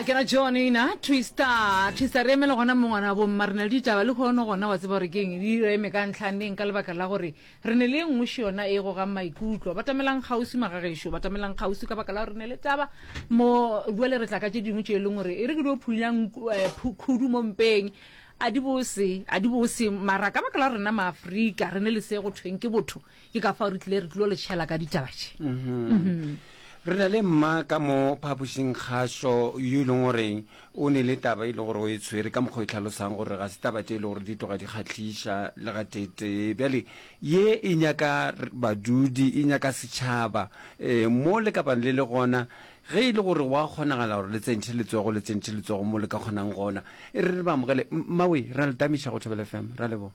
akena Johnny na Twister re mele gona mongwana bo marina di taba le gona gona wa tseba re keng di re me ka ntlhaneng ka lebaka la gore re ne le ngwe shiona e go ga maikutlo batamelang gausi magagesho batamelang gausi ka baka la re ne le taba mo buele re tla ka tse dingwe tse leng gore e re ke do phulang khudu mo mpeng a di bose mara ka baka la rena maAfrika re ne le se go thweng ke botho ke ka fa re tlile re tlo le tshela ka ditabatše re na le mma ka mo phapošing kgašo yo e leng goreng o ne le taba e le gore o e tshwere ka mokgwa e tlhalosang gore ga se taba tse e le gore di toga di kgatlhiša le ga tete bjale ye e nyaka badudi e nyaka setšhaba mo le kapane le gona ge e le gore wa kgonagala gore le tsentšhe letsogo mo le ka kgonang gona e re ba amogele mmawe ra le tamiša go Thobela FM ra lebo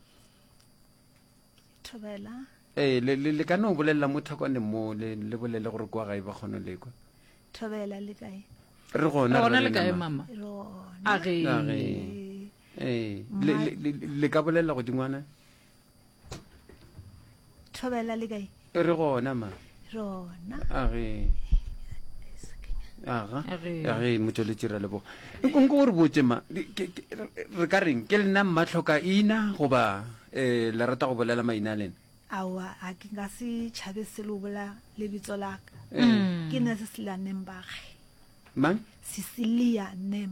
Thobela le ka no bolelela mo thakwane mo le bolele gore kwa gae ba kgone le kwa Thobela le kae re gona le kae mama a ge le ka bolelela go dingwana Thobela le kae re gona ma rona a ge motsweletši ra lebo nko gore botse ma re ka reng ke lena mmatlhoka ina goba le rata go bolela maina lena awa a ke nga se tšhabe se lo bola lebitso la ka ke ne Cecilia Nembage mang Cecilia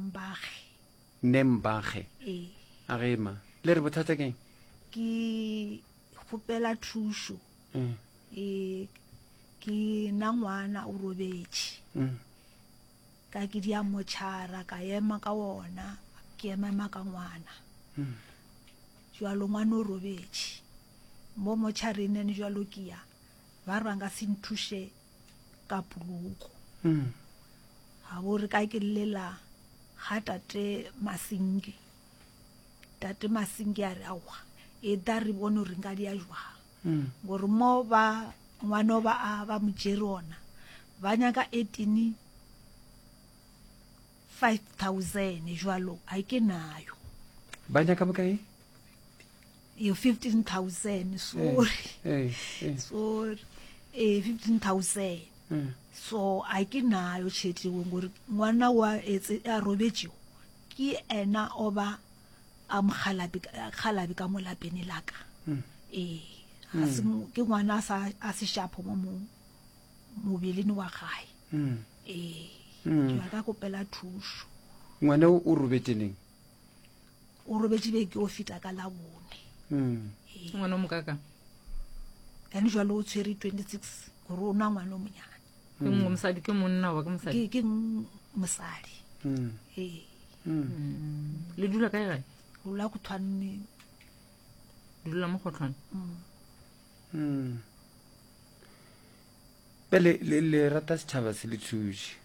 Nembage a ge ma le re bothata keng ke kgopela thušo ke na ngwana o robetše ka ke dia motšhara ka ema ka wona ke ema ka ngwana jwalo ngwana o robetše mo motšhareng ene jwalo ke ya ba re nga se nthuše ka puloko ga bore ka ke llela ga tate Masingi a re awa e da re bone gore nka di a jwang gore mo ba ngwana ba motšere ona ba nyaka 5,000 jwalo a ke nayo ba nyaka bokae yo 15,000 sorry 15,000 so a ke nayo tšhetšego gore ngwana wa a robetšego ke ena oba a mokgalabi ka mo lapeng laka ke ngwana a se shapo mo mobeleni wa gae ke ka kopela thušo ngwana o robetšeneng o robetše beke o feta ka labone ngwana mokaka ene jwalo o tshwere 26 gore o na ngwana o monyane ke mosadi ke monna wa ke mosadi ke mosadi le dula kae gae o la go thwanne dula mo gotlhwane bele le rata setšhaba se le thuši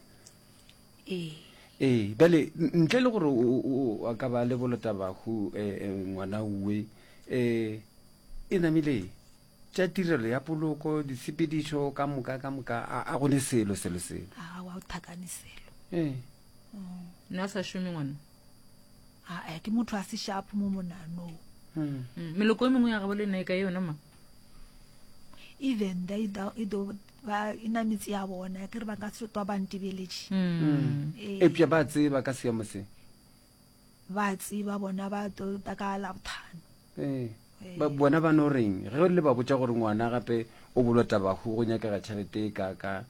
bele ntle le gore o ka ba le bolotabago ngwana uwe e namile tša tirelo ya poloko disepedišo ka moka a gone selo a wa o thakane selo nna sa šome ngwana ke motho a se shapo mo monanong meloko e mengwe ya gabo le nna e ka yona ma even ba ina metsi ya bona ke re ba ka se twa ba ntibeletše epša ba tseba ka seamo se ba tseba bona ba tota ka Labohlano bona ba no reng ge le ba botša gore ngwana gape o bolotabago go nyakega tšhelete ka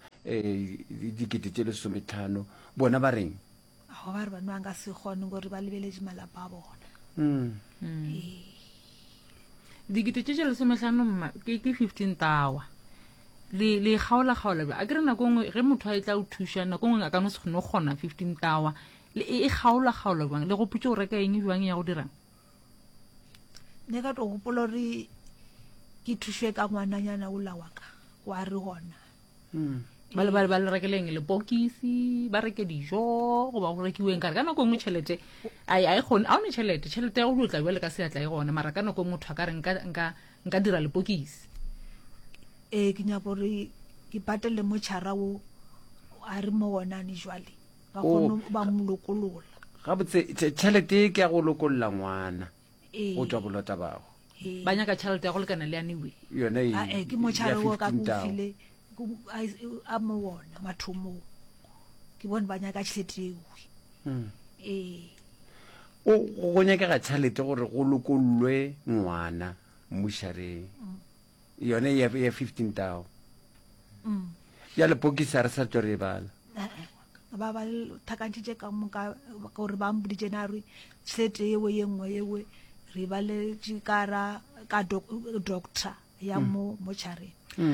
15,000 bona ba reng go ba re bana ba ka se kgone gore ba lebeletše malapa a bona 15,000 mma ke 15 tawa le kgaola a ke re nako ngwe ge motho a e tla o thuša nako ngwe a ka no se kgone go kgona 15 tawa e kgaola bang le go putse o reka eng jwang ya go dirang ne ka to gopola re ke thušwe ka ngwananyana o la wa ka wa re gona ba le rekeleng le pokisi ba reke dijo go ba go rekiweng ka nako ngwe tšhelete a e kgone a one tšhelete ya go dutla bjale ka seatla e gona mara ka nako motho a ka re nka dira le pokisi ke nyako re ke patele motšhara o a re mo gonane jwale ba kgone ba molokolola gabotse tšhelete ke ya go lokolola ngwana o tswa bolotabago ba nyaka tšhelete ya go lekana le anewe yona ke motšhara o ka kofile a mo wona mathomong ke bone ba nyaka tšhelete eo go nyakega tšhalete gore go lokollwe ngwana mošareng yone ya 15,000 ya lepokisa re sa tswa re bala ba ba thakantšitše ka moka gore ba mpoditše na re tšhelete ewe ye nngwe ewe re baletše ka doctor ya mo tšhareng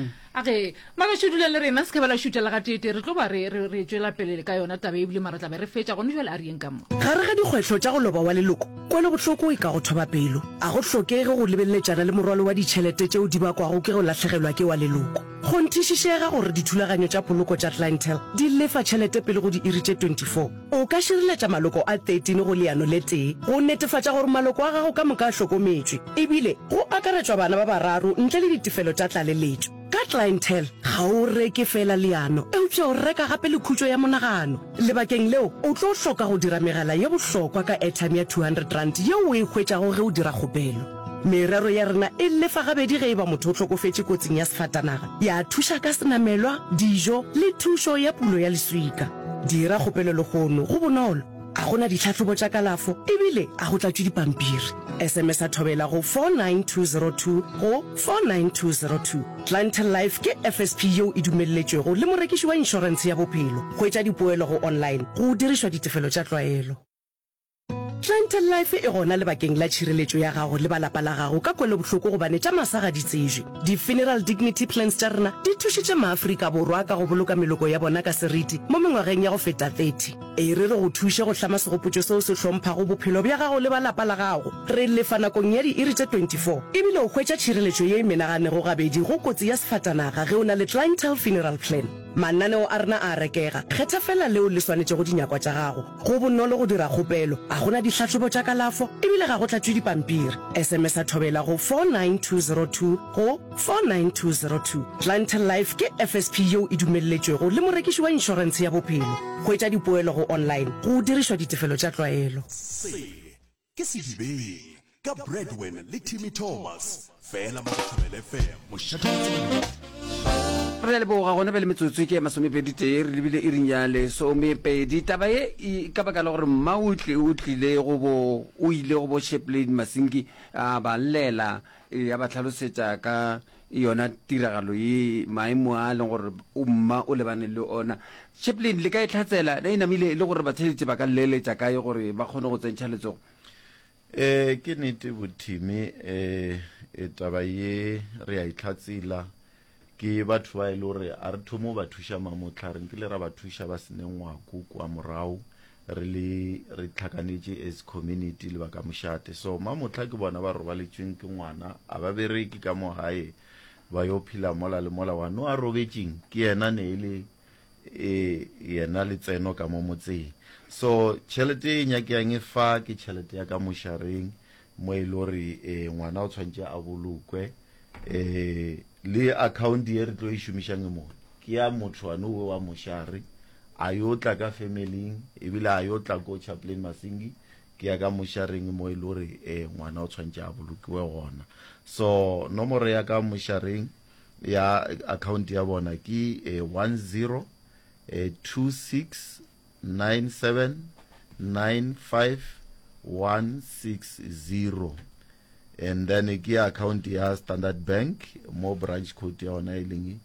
age mabašo dula le rena se ke bala šutela ga tete re tlo ba re tswela pele ka yona taba ebile mara tlabe re fetša gone jale a rieng ka mo gare ga dikgwetlho tša go loba wa leloko kwele bohloko e ka go thoba pelo a go hlokege go lebelletšana le morwalo wa ditšhelete tšeo di bakwago ke go latlhegelwa ke wa leloko go nthišišega gore dithulaganyo tša poloko tša clientele di lefa tšhelete pele go di iri tše 24 o ka šireletša maloko a 13 go leano le tee go netefatša gore maloko a gago ka moka a hlokometšwe ebile go akaretšwa bana ba bararo ntle le ditefelo tša tlaleletšo ka clientele ga o reke fela leano eupša o reka gape le khutšo ya monagano lebakeng leo o tlo hloka go dira megala ye bohlokwa ka airtime ya 200 rand yeo o e hwetšago ge o dira kgopelo merero ya rena e lefa gabedi ge e ba motho o tlhokofetše kotsing ya sefatanaga ya thuša ka senamelwa dijo le thušo ya pulo ya leswika dira kgopelo legono go bonolo a gona ditlhatlhobo tša kalafo ebile a go tlatšwe dipampiri sms a thobela go 49202 go 49202 clientele life ke FSP yeo e dumelletšwego le morekiši wa inšorense ya bophelo hwetša dipoelo go online go dirišwa ditefelo tša tlwaelo clientele life e gona lebakeng la tšhireletšo ya gago le balapa la gago ka kwele bohloko gobane tša masa ga di tsejwe di-funeral dignity plans tša rena di thušitše maafrika borwa ka go boloka meloko ya bona ka seriti mo mengwageng ya go feta 30 e re re go thuše go hlama segopotšo seo se hlomphago bophelo bja gago le balapa la gago re lefa nakong ya diiri tše 24 ebile o hwetša tšhireletšo ye e menaganego gabedi go kotsi ya sefatanaga ge o na le clientele funeral plan mananeo a rena a rekega kgetha fela leo le swanetše go dinyakwa tša gago go bonolo go dira kgopelo a gona ditlhatlhobo tša kalafo ebile ga go tlatšwe dipampiri sms a thobela go 49202 go 49202 clientele life ke FSP yeo e dumelletšwego le morekiši wa inšorense ya bophelo hwetša dipoelo go online go dirišwa ditefelo tša tlwaelo ke sedibeng ka Breadwin le Timmy Thomas fela mo Thobela FM mošatšo re le boga gona be le metsotso ke masomepedi tee re lebile e reng ya lesomepedi taba e ka baka la gore mma o ile go bo Shepley Masingi a ba llela ya ba tlhalosetša ka yona tiragalo ye maemo a leng gore mma o lebane le ona Shepley le ka e tlhatsela le namile le gore ba tsheletše ba ka leletša kae gore ba kgone go tsentšha letsogo ke nete bothimi taba ye re a itlhatsela ke batho ba ile gore a re thomo ba thuša mamotla re nkile ra ba thuša ba seneng ngwako kwa morao re tlhakanetše as community le ba ka mošate so mamotla ke bona ba robaletšweng ke ngwana a ba bereke ka mo gae ba yo phela mola le mola wa no a robetšeng ke yena ne ile yena le tseno ka mo motseng so tšhelete e nyakeang e fa ke tšhelete ya ka mošareng mo e le gore ngwana o tshwantše a bolokwe le account ye re tlo e šomišang mo ke ya motho wane o wa mošare a yo tla ka family ebile a yo tla ko Chaplain Masingi ke ya ka mošareng mo e le gore ngwana o tshwantše a bolokiwe gona so nomoro ya ka mošareng ya account ya bona ke 1026979516 and then ke account ya Standard Bank mo branch code ya ona e leng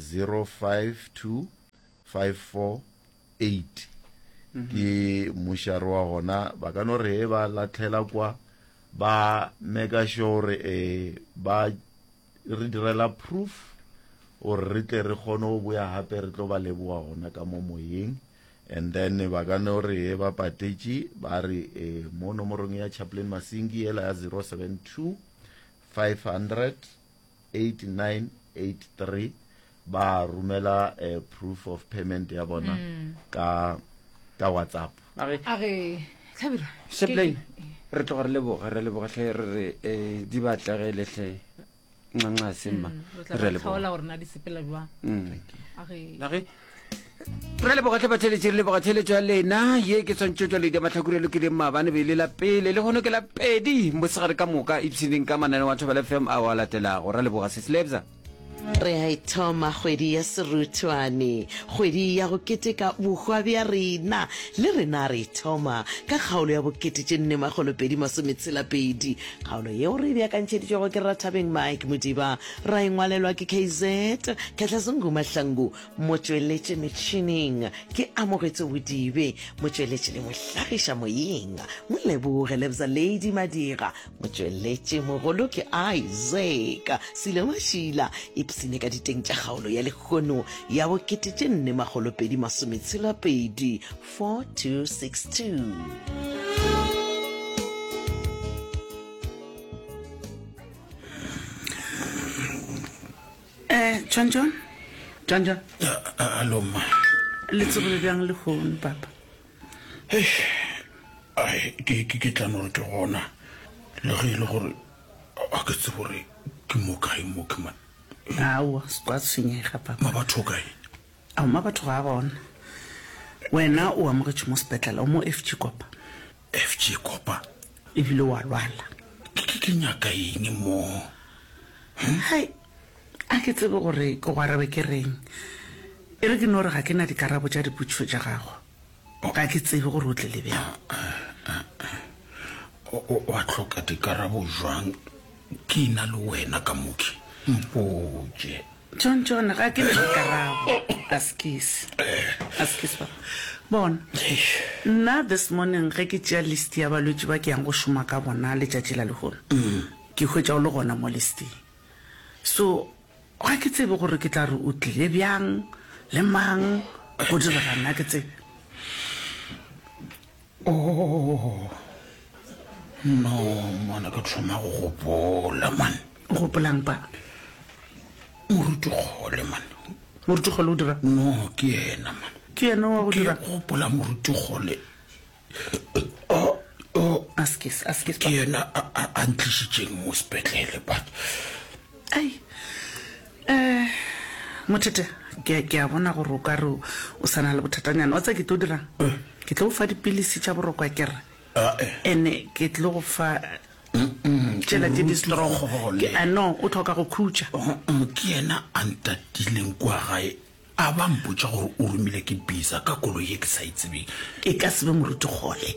052548 ke mošare wa gona ba ka no re ba latlhela kwa ba mega sure ba re direla proof or re tle re kgone go boya hape re tlo ba leboa gona ka mo moyeng and then ba ka no re ba patetše ba re mo nomorong ya Chaplain Masingi ela ya 072 500 8983 ba rumela proof of payment ya bona ka WhatsApp age Tlhabiro Shepley re tlo re leboga hle re di batlagelehle ncanca semma re leboga gore na di sepela jwa age re leboga tle batheletše re leboga theletšo ya lena ye ke tshwantšhetšwa le di matlhakurelo ke di maabane be le la pele le gono ke la pedi mosegare ka moka ipshineng ka manane wa Thobela FM a wa latelago ra leboga se slebza re a ithoma kgwedi ya serutwane kgwedi ya go keteka bogwa bja rena le rena re ithoma ka kgaolo ya bokete tše 432 kgaolo yeo re beakantšheditšego ke Rathabeng Mike Modiba ra engwalelwa ke KZ Kgatlhasenghu Mahlangu motsweletše metšhining ke Amogetse Bodibe motsweletše le mohlagiša moyeng moleboge Lebza Lady Madira motsweletše mogolo ke Isaac Silemašila ipsine ka diteng tša kgaolo ya lekgono ya bokete tše 432 4262. John. Hello, ma. Let's go bjang le phone, papa. Ai, ke tla no re gona. Le ge le gore a ke tse gore ke mo kae mo ke man. Awa, swa senyega papa. Ma batho kae? A ma batho ga bona. Wena o amogetse mo hospital o mo FG Kopa. FG Kopa. E bile wa lwala. Ke nyaka eng mo? Hai. A ke tsebe gore go arabe ke reng. E re ke no re ga ke na dikarabo tša diputšo tša gago. Ga ke tsebe gore o tle le bjang. O a tlhoka dikarabo jwang ke na le wena ka moki mpotse. John ga ke na dikarabo. Askis papa. Bon. Nna this morning ge ke tšea list ya balwetši ba ke yang go šoma ka bona letšatši la legono. Ke hwetša o le gona mo listing. So ga ke tsebe gore ke tla re o tlile bjang le mang go direga nna ke tsebe. No, mana ka thoma go gopola man. Gopolang pa? Morutikgole man. Morutikgole o dira? No, ke yena man. Ke yena wa go dira? Ke gopola Morutikgole. Askis pa. Ke yena a ntlišitšeng mo sepetlele but. Ai. Motete ke a bona gore o ka re o sana le bothatanyana wa tsa ke tlo dirang ke tlo fa dipilisi tša borokwa kere ene ke tlo go fa tšela tše di strong no o tlhoka go khutša ke yena a ntatileng kwa gae a ba mpotša gore o romile ke bisa ka kolo ye ke sa itsebeng e ka sebe Morutikgole.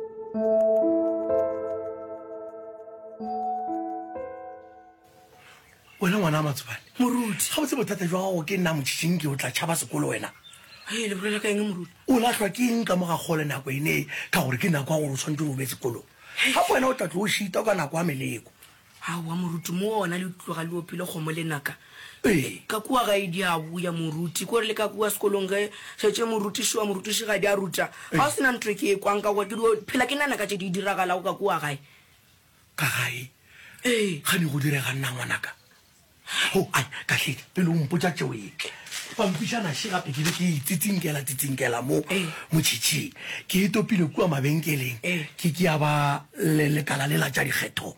Wena ngwana Matsobane Moruti ga botse bothata jwa gago ke nna motšhitšing ke o tla tšhaba sekolo wena le bolela ka eng Moruti o latlhwa ke eng ka mo ga gole nako ene ka gore ke nako ya gore o tshwanetse o be sekolong gape wena o tla tlo o šita ka nako ya meleko aowa Moruti mo ona le tloga le opile kgomo le naka ka kua ga e di a buya Moruti kore le ka kua sekolong ge šetse morutiši wa morutiši ga di a ruta ga o sena ntho ke e kwang ka kwa ke phela ke nana ka tše di diragalago ka kua gae ka gae ga ne go direga nna ngwanaka ai ka hledi pele o mpotsa tšeo eke pampišana še gape ke be ke tsitsinkela mo motšhitšhing ke e topile kua mabenkeleng ke ya ba lekala le la tša dikgetho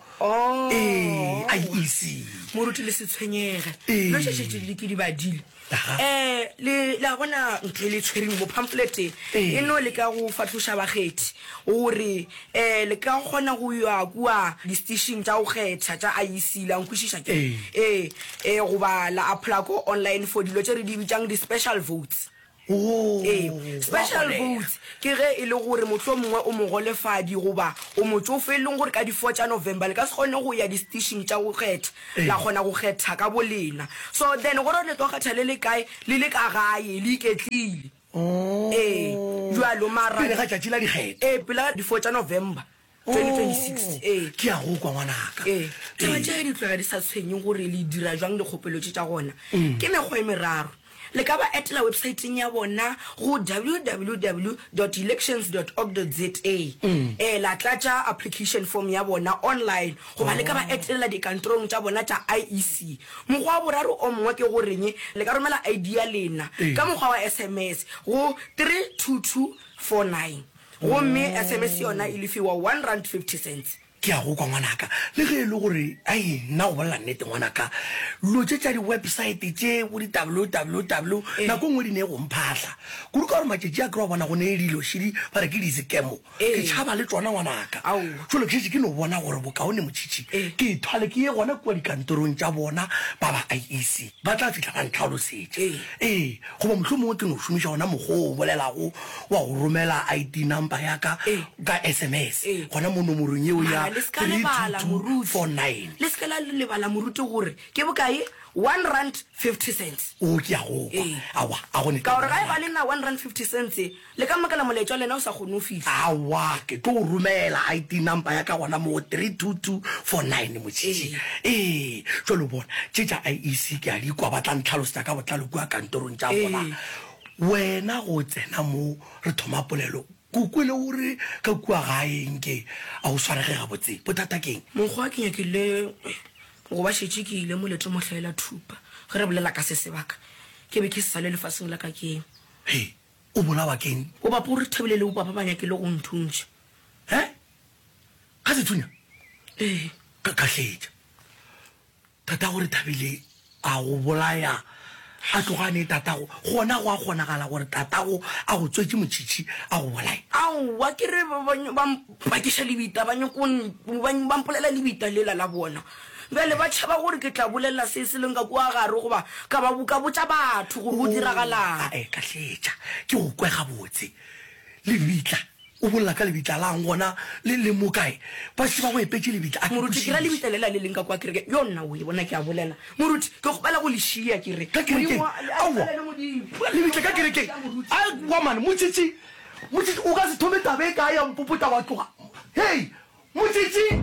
IEC Moruti le se tshwenyege no šešetše le ke di badile la bona ntho le tshwereng mo pamphlet e no le ka go fatloša bakgethi gore le ka kgona go ya kua di-station tša go kgetha tša IEC la nkwešiša ke goba la apply ko online for dilo tše re di bitsang di-special votes special votes ke ge e le gore motho mongwe o mogolefadi goba o motsofe e leng gore ka di-4 tša November le ka se kgone go ya di-station tša go kgetha la kgona go kgetha ka bolena so then gore le tlo kgetha le le kae le le ka gae le iketlile jalo mara pele ga tšatši la dikgetho pele ga di-4 tša November 2026 ke ya go kwa ngwanaka taba tša di tloga di sa tshwenye gore le dira jwang dikgopelo tše tša gona ke mekgwa e meraro le ka ba etela websiteng ya bona go www.elections.org.za la tlatša application form ya bona online goba le ka ba etela dikantorong tša bona tša IEC mokgwa wa boraro o mongwe ke goreng le ka romela ID ya lena ka mokgwa wa SMS go 32249 gomme SMS yona e lefiwa R1.50 ke ya go kwa ngwanaka le ge e le gore ai nna go bolela nnete ngwanaka lo tša di-website tše bo di-www nako ngwe di ne go mphatlha kudu ka gore matšetši a kry wa bona go ne e dilo šidi ba re ke disekemo ke tšhaba le tsona ngwanaka jalo ke šetse ke no bona gore bokaone motšhitši ke ithwale ke ye gona kua dikantorong tša bona ba ba IEC ba tla fitlha ba ntlhalosetše goba motlho mongwe ke no šomiša gona mokgwa o bolelago wa go romela ID number yaka ka SMS gona mo nomorong eo ya le ska lebala moruti gore ke bokae R1.50 o ke a go awa a go ne ka gore ga e ba le na R1.50 le ka makala moletšwa lena o sa kgone o fihla awa ke tlo romela ID number ya ka gona mo 32249 motšhitši jalo bona tše tša IEC ke a di kwa ba tla ntlhalosetsa ka botlalo kua kantorong tša bona wena go tsena mo re thoma polelo kukwele gore ka kua gaeng ke a o swarege gabotse bothata keng mokgwa ke nyakile go ba šetše ke ile moletlo mohlaela thupa ge re bolela ka se sebaka ke be ke se sale lefaseng la ka keng o bolawa keng o bapo re thebelele o papa ba nyakile go nthuntše ga se thunya ka tletša tata gore thabile a go bolaya a tlogane tatago gona go a kgonagala gore tatago a go tswetse motšhitši a go bolae aowa ke re bampakiša lebita bampolela lebita lela la bona bjale ba tšhaba gore ke tla bolelela se se leng ka kua gare goba ka ba buka botša batho gore go diragalang ka tletša ke go kwega botse lebitla o bolela ka lebitla lang gona le mokae ba se ba go epetse lebitla moruti ke ra lebitla lela le leng ka kwa kereke yo nna o e bona ke a bolela moruti ke go bala go lešia kere lebitla ka kereke a wa mane motšhitši o ka se thome tabe ka ya mpopota wa tloga hei motšhitši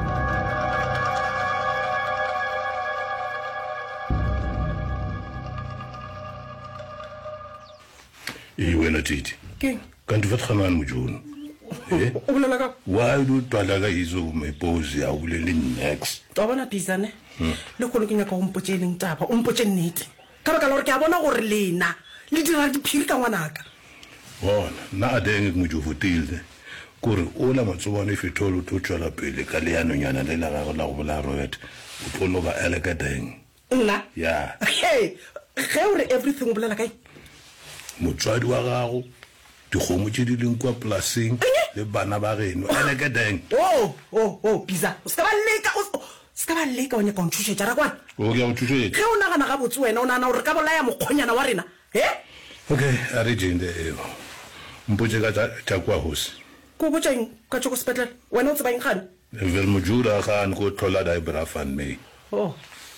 wena titi kanti fathamani mujuni o bolela ka why do twala ka izo mepose ya bolele next to bona pisane le kgone ke nyaka go mpotse leng taba o mpotse nnete ka baka la gore ke a bona gore lena le dira diphiri ka ngwanaka bona na adenge mujufutile kore o la matsobane fetolo to tswela pele ka leanonyana le la gago la go bola Robert o tlono ba elekateng nna ya ge ore everything o bolela kae motswadi wa gago dikgomo tše di leng kwa polaseng le bana ba geno elekateng bisa o ska ba leka o nyaka o ntšhošetša ra kwana o ke a go thušetša ge o nagana ga botse wena o nagana gore ka bolaya mokgonyana wa rena okay a re jeng eo mpotse ka tša kwa hosi ko botseng ka tšoko sepetlele wena o tsebaeng gane velmojura gane ko tlhola daebra fan may o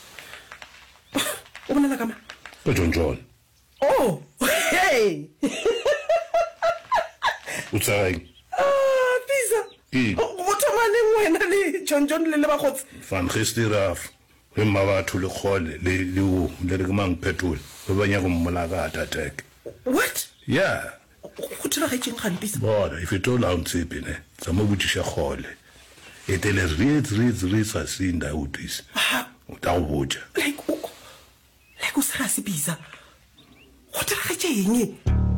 bonela kama ka john o tsagaeng bisa go thomaneng wena le john le bagotse van gestiraf ge mma batho le kgole le re ke mang phetole ba banya go mmola ka atatek what yeah go diragaetseng gampisa bona if it all out tsepene tsa mo botsisha kgole etele re sa sinda utisa o ta go botsa like o sa se bisa go diragaetseng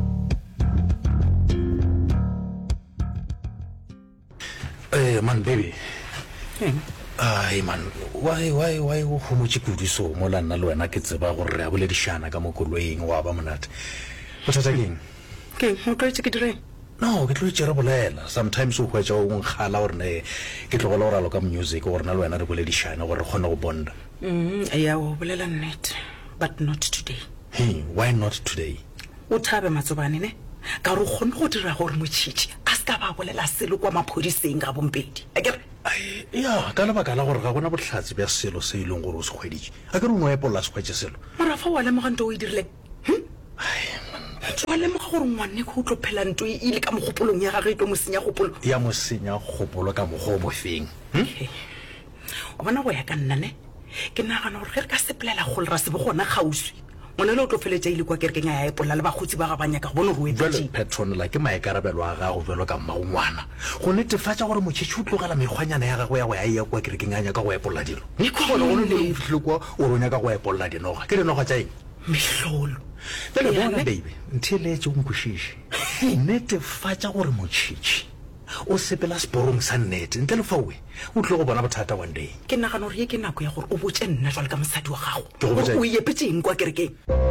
man baby ai man why o homotse kudu so mo la nna le wena ke tseba gore a boledišana ka mokoloing wa ba monate bothata keng mo tlwaetse ke direng no ke tloetse re bolela sometimes o hwetša o nkgala gore ne ke tlogela gore alo ka music gore na le wena re boledišana gore re kgone go bonda ya o bolela nnete but not today why not today o thabe matsobane ne ka gore o kgone go dira gore motšhitši a se ka ba bolela selo kwa maphodiseng ka bompedi akere ya ka lebaka la gore ga gona botlhatsi bja selo se e leng gore o se kgweditše a ke re o no epolola sekgwetse selo morafa wa lemoga nto o e dirileng wa lemoga gore ngwanne ko o tlo phela nto e ile ka mogopolong ya gage e tlo mosenya kgopolo ya mosenya kgopolo ka mogo o mofeng o bona go ya ka nnane ke nagana gore ge re ka sepolela gole ra sebe gona kgauswi ngwana le o tlo feletša ile kwa kerekeng a ya epolola le bagotsi ba ga banyaka go bona gore jale petronela ke maekarabelo a gago jalo ka mmago ngwana go netefatša gore motšhetši o tlogela mekgwanyana ya gago ya go ya eya kwa kerekeng a nyaka go epolola dilo gona gone le o fitlhe kwa o re o nyaka go epolola dinoga ke dinoga tša eng mehlolo jale bona baby ntheeletse o nkwešiše netefatša gore motšhetši o sepela seporong sa nnete ntle le faue o tle go bona bothata one day. ke nagana gore ye ke nako ya gore o botse nna jwale ka mosadi wa gago Ke go botsa eng? o iepetseng kwa kerekeng.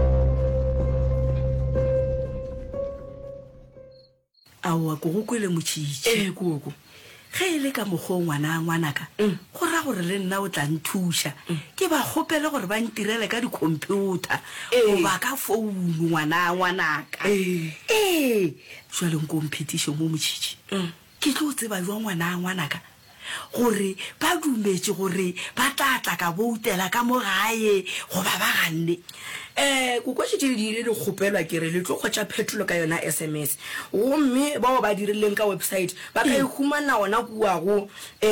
aowa ko go kwele motšhitši koko ge e le ka mokgwa ngwanaka go ra gore le nna o tla nthuša ke ba kgopele gore ba ntirele ka dikhomphuta goba ka founu ngwanaka jwale nkomphetišo mo motšhitši ke tlo tseba jwa ngwanaka gore ba dumetse gore ba tlatla ka boutela ka mo gae goba ba ganne kokwešitše le diile dikgopelwa kere le tlo kgwetša phetolo ka yona SMS gomme bao ba dirileng ka website ba ka ihumana gona kuago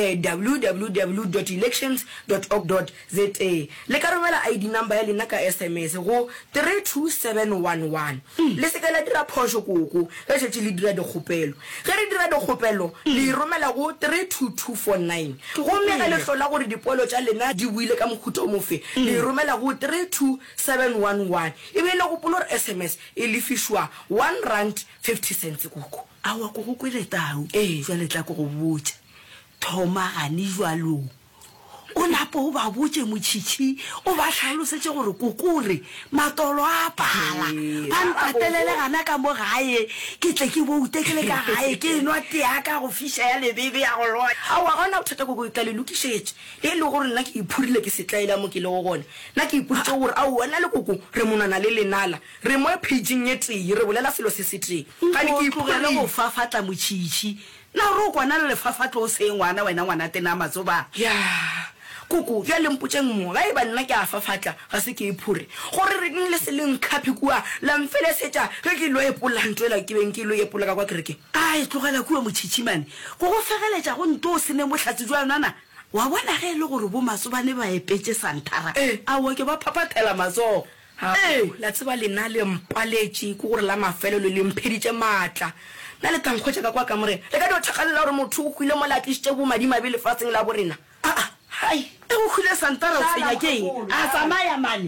www.elections.org.za le ka romela ID number ya lena ka SMS go 32711 le se ka la dira phošo koko ge šetše le dira dikgopelo ge re dira dikgopelo le romela go 32249 gomme ge le hlola gore dipoelo tša lena di buile ka mohuta o mofe le romela go 32711 e be le gopolo gore SMS e lefišwa R1.50 koko. awa ko go kwele tau jwale tla ko go botsa thoma gane jwalo o napo o ba botse motšhitšhi o ba tlhalosetse gore kokore matolo a pala ba mpatelele gana ka mo gae ke tle ke boute ke le ka gae ke nwa teaka go fiša ya lebebe ya go loya aowa ga ona bothata koko tla le lokišetše le le gore nna ke iphurile ke setlaela mo ke le go gone nna ke ipoditse gore aowa nna le koko re monana le lenala re mo pageng ye tee re bolela selo se se tee gane ke tlogele go fafatla motšhitšhi na gore o kwana le lefafatlo o se ngwana wena ngwana tena matsoba koko ya lempotšeng mo ga e ba nna ke a fafatla ga se ke iphore gore re le se leng khapi kua la mfelesetša ge ke lo epolantwela ke beng ke lo epola ka kwa kereke ai tlogela kua motšhitšhimane go go fegeletša go nto o sene botlhatsi jwa nana wa bona ge e le gore bo masobane ba epetse santara aowa ke ba phapathela matsogo la tseba lena le mpaletše ke gore la mafelelo le mpheditše maatla nna le tankgwetša ka kwa kamorena le ka dio thakalela gore motho o kgwile mo latlišitše bomadimabe lefatsheng la borena hai e go khule santara o tsenya keng a tsamaya mane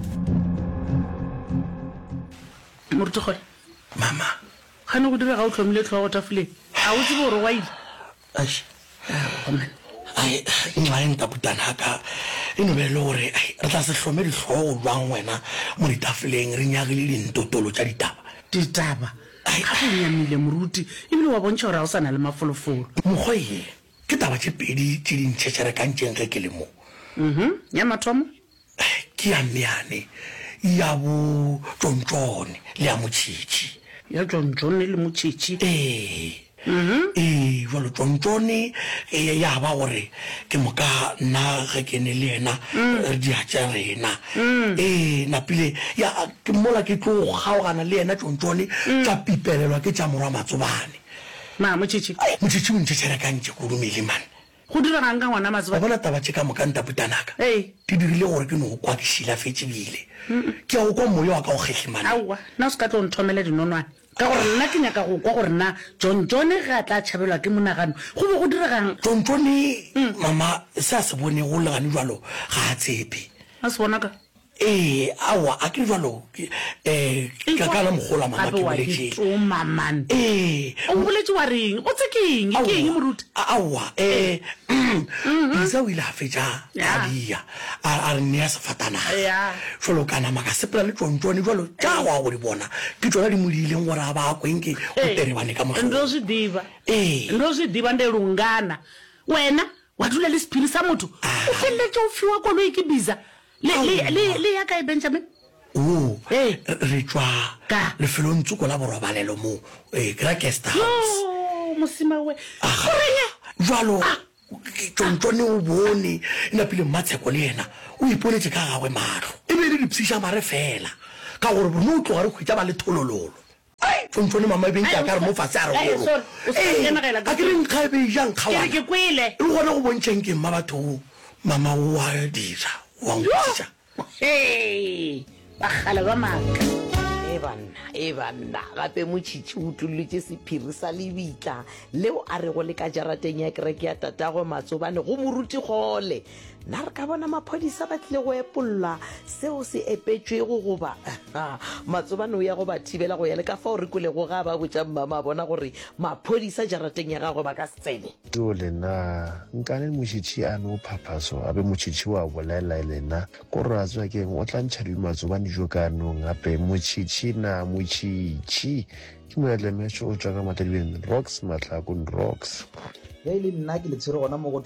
morutegole mama gane go dira ga o tlhomile tlhogo tafoleng a o tsebe gore wa ile ai nxaeng taputanaka e no be le gore re tla se tlhome ditlhogo jwang wena mo ditafoleng re nyagile dintotolo tša ditaba ga go nyamile moruti ebile wa bontšha gore ga o sa na le mafolofolo mokgoe ke taba tše pedi tše dintšhetšere kantšeng ge ke le mo ya mathomo ke ya meane ya bo tsontšone le ya motšhitšhi ya tsontšone le motšhitšhi jalo tsontšone ya ba gore ke moka nna ge ke ne le ena re dia tša rena napile ke mola ke tlo kgaogana le ena tsontšone tša pipelelwa ke tša morwa matsobane motšhitšhi o ntšhetšhere kantše kodumele mane go diragang ka ngwana matsoba bona taba tše ka moka ntaputanaka di dirile gore ke no go kwa ke šilafetse bile ke ya go kwa moyo wa ka go kgetlhemane aowa nna o se ka tlo nthomele dinonwane ka gore nna ke nyaka go kwa gore nna jonjone ge a tla tšhabelwa ke monagano go be go diragang jonjone mama se a se bone go legane jalo ga a tshepe a se bona ka aowa a ke jalo ka kana mogola mama ke boletse o boletse wa reng o tse keng ke eng moruti aowa isa o ile a fetša adia a re nea sefatanaga jalo kana maka sepela le tsontsone jalo tšagoa go di bona ke tsona di modileng gore a ba kwenke o terebane ka ndo se diba nde lungana wena wa dula le sephiri sa motho o feleletse o fiwa koloi ke biza le ya kae Benjamin re tswa lefelong tsuko la borobalelo mo kra guest house mosima we jalo tsontone o bone napile mmatsheko le yena o iponetse ka gagwe matlho e be le dipshiša mare fela ka gore bono o tloga re kgwetsa ba le tholololo tsontone mama ebeng ke a ka re mo fatshe a re golo a ke reng kga ebe jang kgawana e gona go bontšheng ke mma bathong mama o a dira wa nkisa bagala ba maaka banna gape motšhitšhi o utulletse sephiri sa lebitla leo a re go le ka jarateng ya kereke ya tatago Matsobane go moruti Kgole. Na re ka bona maphodisa ba tlile go epolola seo se epetšwego goba Matsobane o ya go ba thibela go ya le ka fao re kolego ga ba botša mmama a bona gore maphodisa jarateng ya gagwe ba ka se tsene. Yo lena nkane motšhitšhi a no phaphaso a be motšhitšhi wa bolela lena ko re a tswa keng o tla ntšha di Matsobane jo ka nong gape motšhitšhi na motšhitšhi ke moetlemetšo o tswa ka matadibeng rocks matlakong rocks ya ile nna ke le tshwere gona mo go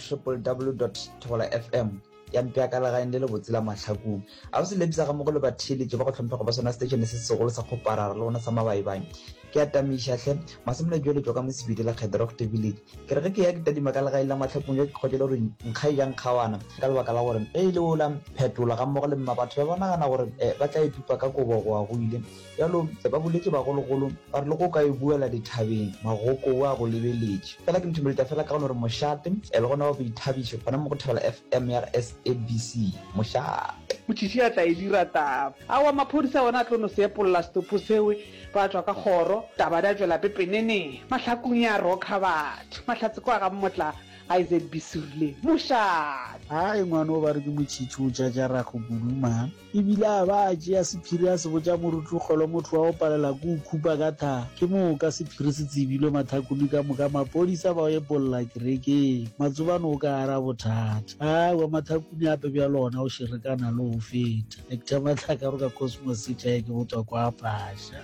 www.thola.fm ya mpea ka lagaeng le le botsela matlhakong a o se lebisa ga mo go le batheletše ba go tlhomphego ba sona station se segolo sa kgoparara le gona sa mabaebang ke atamišatlhe masemole jole tswa ka mosebidi la kgedrock village ke re ge ke ya ditadima ka legae la matlhakong jo ke kgotele gore nkga jang kgawana ka lebaka la gore e ile o la phetola ga mmogo le mma batho ba bonagana gore ba tla etupa ka kobo go a go ile jalo ba boletse bagologolo ba re le go ka e buela dithabeng magoko o a go lebeletše fela ke nthomoleta fela ka gone gore mošate le gona wa go ithabiše gona mo go Thabela FM ya SABC mošate motšhitšhi a tla e dira taba a wa maphodisa ona a tlo no se epolola stopo sewe ba tswa ka kgoro taba da tswela pepenene mahlakong ya roka batho mahlatseko a ga mmotla Isaac Bisurile mošate ai ngwana o ba re ke motšhitšhi o tšatšara go budumang ebile a ba tšea sephiri a se botša moruti Kgolo motho wa go palela ko o khupa ka tha ke moo ka sephiri se tsebilwe mathakodi ka moka maphodisa ba o epolola kerekeng Matsobane o ka ara bothata a wa mathakodi ape bja lona o šerekana le o feta lecta matlhaka ro ka Cosmos City ke go tswa kwa Pasha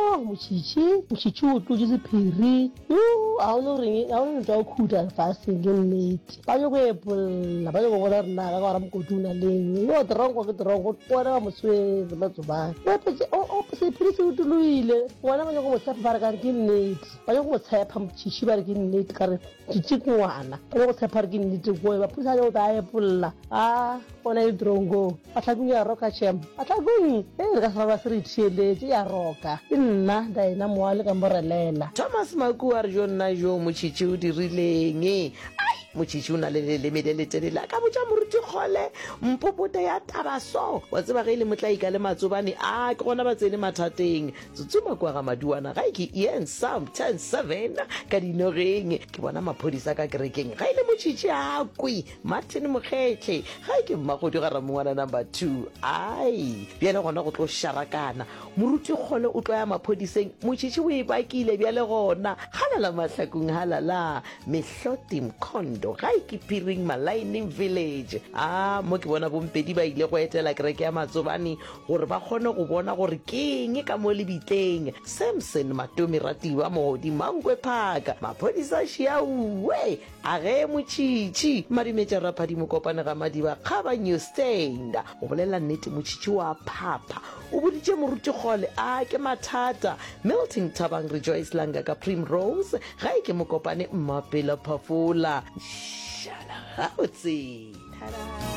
motšhitšhi o tlotse sephiri a o no reng a o no tswa o khuta fase ke nnete ba yo go epolola ba yo go bona rena ka gara mokotuna leng yo trongo ke trongo bona ba moswele Matsobane o sephiri se utuluile ngwana ba yo go motshepa ba re ka ke nnete ba yo go motshepa motšhitšhi ba re ke nnete ka re tšitši ngwana ba yo go tshepa re ke nnete go ba phisa yo ta epolola a bona e trongo ba tlhakong ya roka chem ba tlhakong re ka ba se re thieletse ya roka nna da ena moale ka morelela Thomas Makuwa re jo nna jo motšhitšhi o dirileng motšhitšhi o na le lemele le telela ka botša moruti Kgole mpopote ya tabaso wa tseba ge ile motlaika le Matsobane a ke gona ba tsene mathateng tsutsuma kwa ga Maduana ga ke Ian Sam 107 ka dinogeng ke bona maphodisa ka kerekeng ga ile motšhitšhi a kwi Martin Mokgetle ga ke mmagodi ga ramongwana number 2 ai bjale gona go tlo sharakana moruti Kgole o tlo ya maphodiseng motšhitšhi o e bakile bjale gona halala mahlakong halala Mehloti Mkhondo ga ke Piring Malaining village mo ke bona bompedi ba ile go etela kereke ya Matsobane gore ba kgone go bona gore keng ka mo lebitleng Samson Matomi Ratiwa Mohodi Mangwe Phaka maphodisa šiauwe a ge motšhitšhi madimetša raphadi mokopane ga Madiba Khaba New Stand go bolela nnete motšhitšhi wa phapha o boditše moruti Kgole a ke mathata Milton Thabang Rejoice Langa ka Primrose ga ke mokopane Mmapela Phafola shala gaotse tada